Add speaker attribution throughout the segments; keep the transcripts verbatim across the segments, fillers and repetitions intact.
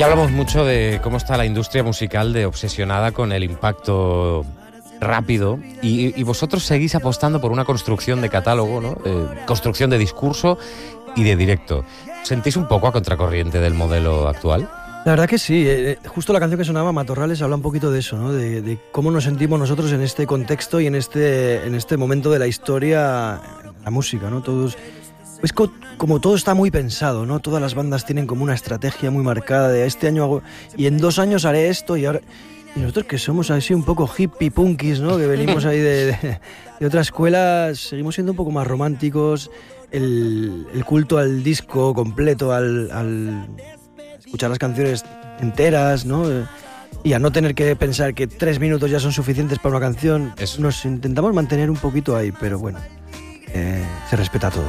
Speaker 1: Aquí hablamos mucho de cómo está la industria musical de obsesionada con el impacto rápido y, y vosotros seguís apostando por una construcción de catálogo, ¿no? Eh, construcción de discurso y de directo. ¿Sentís un poco a contracorriente del modelo actual?
Speaker 2: La verdad que sí, eh, justo la canción que sonaba, Matorrales, habla un poquito de eso, ¿no? De, de cómo nos sentimos nosotros en este contexto y en este, en este momento de la historia, la música, ¿no? Todos, es co- como todo está muy pensado, ¿no? Todas las bandas tienen como una estrategia muy marcada de este año hago, y en dos años haré esto y ahora... Y nosotros que somos así un poco hippie punkis, ¿no? Que venimos ahí de, de, de otra escuela, seguimos siendo un poco más románticos, el, el culto al disco completo, al... al escuchar las canciones enteras, ¿no? Y a no tener que pensar que tres minutos ya son suficientes para una canción.
Speaker 1: Eso.
Speaker 2: Nos intentamos mantener un poquito ahí, pero bueno, eh, se respeta todo.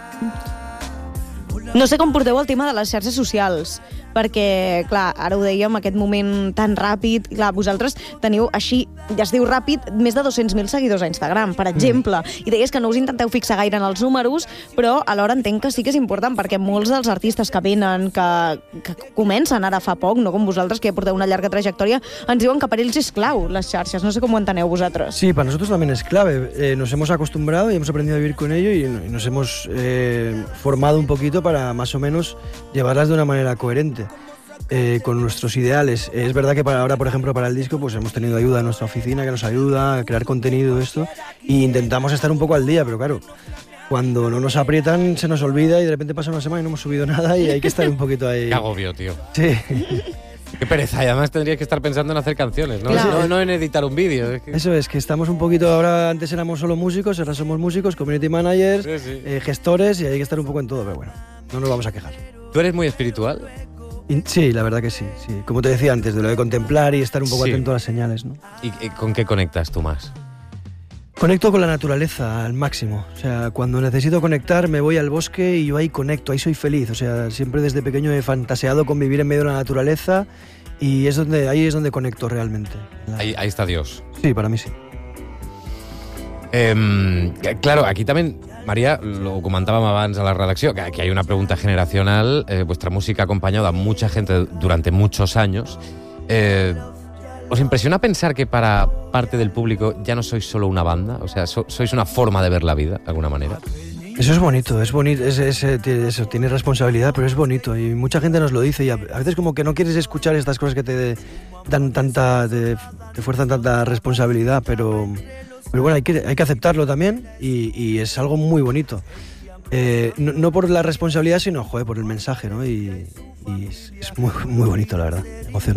Speaker 3: No sé com porteu el tema de les xarxes socials, perquè, clar, ara ho dèiem, aquest moment tan ràpid, clar, vosaltres teniu així, ja es diu ràpid, més de dos-cents mil seguidors a Instagram, per exemple, mm. i deies que no us intenteu fixar gaire en els números, però alhora entenc que sí que és important, perquè molts dels artistes que venen, que, que comencen ara fa poc, no com vosaltres, que ja porteu una llarga trajectòria, ens diuen que per ells és clau, les xarxes, no sé com ho enteneu vosaltres.
Speaker 2: Sí, para nosotros también es clave, eh, nos hemos acostumbrado y hemos aprendido a vivir con ello y, y nos hemos eh, formado un poquito para más o menos llevarlas de una manera coherente. Eh, con nuestros ideales. Eh, es verdad que para ahora, por ejemplo, para el disco, pues hemos tenido ayuda de nuestra oficina que nos ayuda a crear contenido de esto e intentamos estar un poco al día, pero claro, cuando no nos aprietan se nos olvida y de repente pasa una semana y no hemos subido nada y hay que estar un poquito ahí.
Speaker 1: Qué agobio, tío.
Speaker 2: Sí.
Speaker 1: Qué pereza, y además tendrías que estar pensando en hacer canciones, ¿no?
Speaker 3: Claro.
Speaker 1: No, no en editar un vídeo. Es que...
Speaker 2: Eso es, que estamos un poquito, ahora antes éramos solo músicos, ahora somos músicos, community managers,
Speaker 1: Sí, sí.
Speaker 2: eh, gestores y hay que estar un poco en todo, pero bueno, no nos vamos a quejar.
Speaker 1: ¿Tú eres muy espiritual?
Speaker 2: Y, sí, la verdad que sí, sí. Como te decía antes, de lo de contemplar y estar un poco
Speaker 1: Sí.
Speaker 2: atento a las señales, ¿no?
Speaker 1: ¿Y, y con qué conectas tú más?
Speaker 2: Conecto con la naturaleza al máximo. O sea, cuando necesito conectar me voy al bosque y yo ahí conecto, ahí soy feliz. O sea, siempre desde pequeño he fantaseado con vivir en medio de la naturaleza y es donde, ahí es donde conecto realmente. La...
Speaker 1: Ahí, ahí está Dios.
Speaker 2: Sí, para mí sí.
Speaker 1: Eh, claro, aquí también, María, lo comentábamos abans a la redacció, que aquí hay una pregunta generacional. Eh, vuestra música ha acompañado a mucha gente durante muchos años. Eh, ¿Os impresiona pensar que para parte del público ya no sois solo una banda? O sea, so, sois una forma de ver la vida, de alguna manera.
Speaker 2: Eso es bonito, es bonito, es, es, es, eso, tiene responsabilidad, pero es bonito y mucha gente nos lo dice y a, a veces como que no quieres escuchar estas cosas que te dan tanta, te, te fuerzan tanta responsabilidad, pero, pero bueno, hay que, hay que aceptarlo también y, y es algo muy bonito. Eh, no, no por la responsabilidad, sino joder, por el mensaje, ¿no? Y, y es, es muy, muy bonito, la verdad, emocionante.